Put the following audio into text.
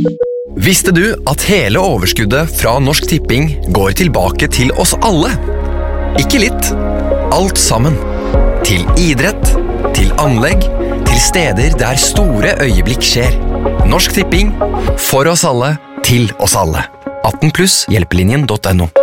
Visste du at hele overskuddet fra Norsk Tipping går tilbake til oss alle? Ikke litt, alt sammen. Til idrett, til anlegg, til steder der store øyeblikk skjer. Norsk Tipping, for oss alle, til oss alle. 18+ hjelpelinjen.no